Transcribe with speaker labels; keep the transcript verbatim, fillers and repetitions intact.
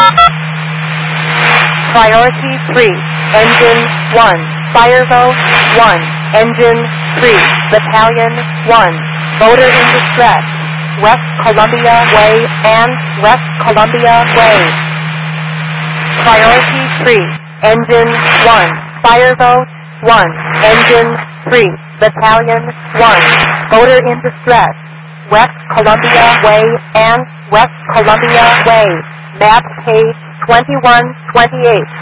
Speaker 1: Priority three, Engine one, Fireboat one, Engine three, Battalion one, Motor in distress, West Columbia Way and West Columbia Way. Priority three, Engine one, Fireboat one, Engine three, Battalion one, Motor in distress, West Columbia Way and West Columbia Way. Map page twenty-one twenty-eight.